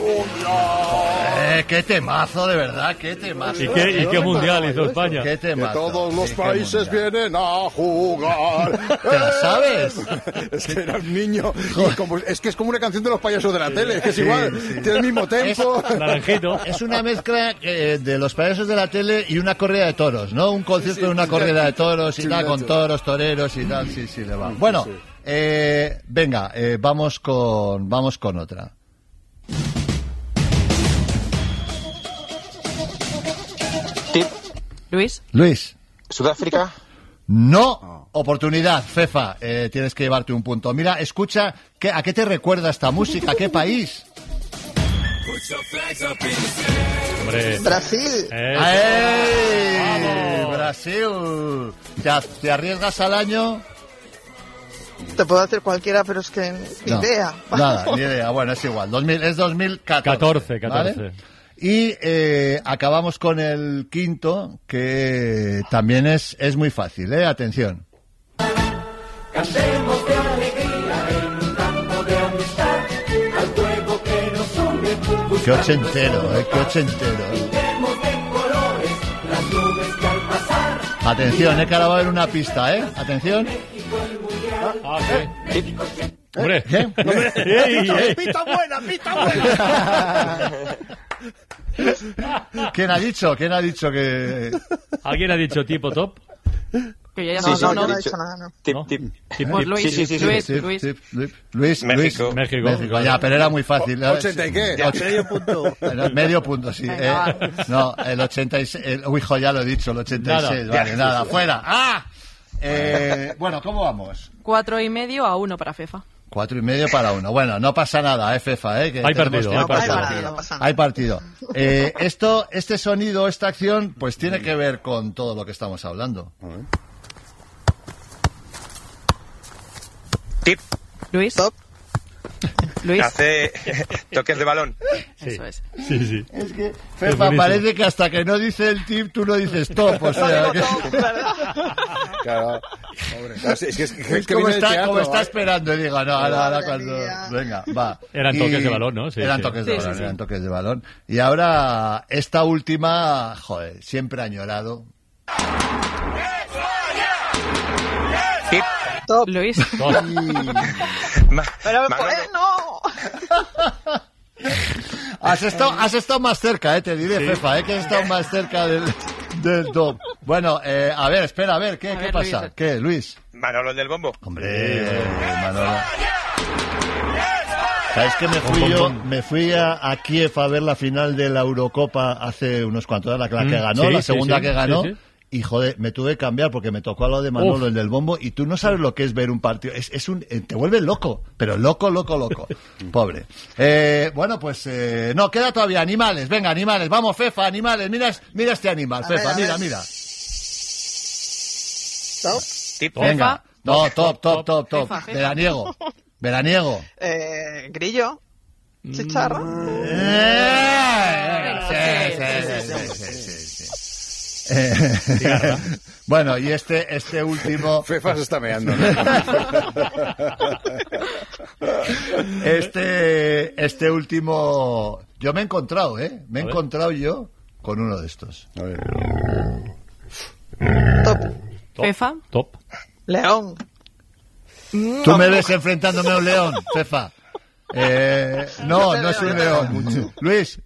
Qué temazo, de verdad, qué temazo. ¿Y qué mundial hizo España? Qué temazo. Que todos los países vienen a jugar. ¿Te la sabes? Es que era un niño. Es que es como una canción de los payasos de la tele. Es que es igual. Tiene el mismo tempo. Naranjito. Es una mezcla de los payasos de la tele y una corrida de toros, ¿no? Un concierto de una corrida de toros y tal, con toros, toreros y tal. Sí, le va. Bueno, venga, vamos con otra. Luis. ¿Sudáfrica? No. Oportunidad, Fefa. Tienes que llevarte un punto. Mira, escucha, ¿a qué te recuerda esta música? ¿A qué país? Hombre. Brasil. ¡Ey! Brasil. ¿Te arriesgas al año? Te puedo hacer cualquiera, pero es que ni idea. Nada, ni idea. Bueno, es igual. Es 2014. 14. ¿Vale? Y acabamos con el quinto, que también es muy fácil, Atención. Cantemos de alegría en un campo de amistad, al fuego que nos une. Qué ochentero, qué ochentero. Pintemos de colores las nubes que al pasar. Atención, que ahora va a haber una pista, Atención. Hombre. ¿Qué? ¡Pita buena! ¿Quién ha dicho que...? ¿Alguien ha dicho tipo top? Que ya No he dicho nada, no. Tip. Pues Luis. México. Ya, pero era muy fácil. ¿80 y qué? Medio punto. Medio punto, sí. No, el 86... hijo, ya lo he dicho, el 86. Nada, fuera. Bueno, ¿cómo vamos? 4,5-1 para Fefa. 4,5 para 1. Bueno, no pasa nada, Fefa, que hay partido. Hay partido. Este sonido, esta acción, pues tiene que ver con todo lo que estamos hablando. Tip. Luis. Top. Luis. Hace toques de balón. Eso es. Sí. Es que, Fefa, parece que hasta que no dice el tip, tú no dices top, o sea... Claro. Es que como teatro, está esperando, y digo, no, ahora cuando... Venga, va. Eran toques de balón, ¿no? Sí, eran toques de balón. Y ahora, esta última, joder, siempre añorado. Tip. Top. Luis. Pero no. Has estado más cerca, te diré, Fefa, que has estado más cerca del top. Bueno, a ver, espera, ¿qué pasa? Luis. ¿Qué, Luis? Manolo del bombo. Hombre, Manolo. ¿Sabes que me fui a Kiev a ver la final de la Eurocopa hace unos cuantos años, la que ganó, la segunda que ganó? Sí. Y joder, me tuve que cambiar porque me tocó a lo de Manolo, el del bombo, y tú no sabes lo que es ver un partido. Te vuelve loco, pero loco. Pobre. Bueno, pues no, queda todavía animales. Venga, animales, vamos, Fefa, animales. Mira este animal, Fefa, mira. Top. Tip. Venga. No, top. Fefa. Veraniego. Grillo. Chicharra. Sí. Bueno, y este último... Fefa se está meando, ¿no? Este último... Yo me he encontrado, Me he encontrado yo con uno de estos. A ver. Top. Fefa. Top. León. Tú me ves enfrentándome a un león, Fefa. No es un león. Luis.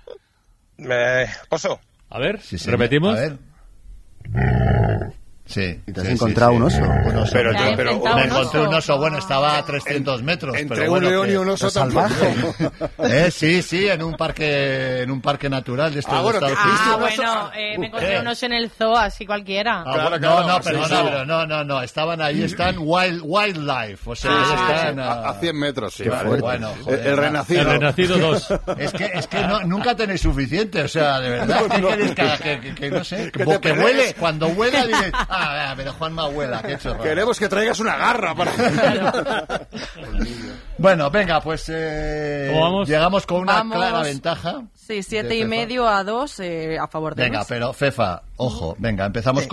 Oso. A ver, Sí, repetimos. A ver. Sí. ¿Y te has encontrado un oso? Pero me encontré un oso, bueno, estaba a 300 metros. Entre pero un bueno, león y un oso salvaje. Sí, en un parque natural de estos bueno, Estados que- Unidos. Bueno, me encontré unos en el zoo, así cualquiera. No, estaban ahí, están wildlife, o sea, ahí están A 100 metros, sí. Qué Vale. fuerte. Bueno, El renacido. El Renacido 2. Es que nunca tenéis suficiente, o sea, de verdad, ¿qué queréis que no sé, Que te que pelees. huele, cuando huela dices, pero Juanma huela, qué chorrada. Queremos que traigas una garra para... Bueno, venga, pues ¿Cómo vamos? llegamos con una Vamos. clara ventaja. Sí, 7,5-2 a favor de Venga, Luis. pero Fefa, ojo, venga, empezamos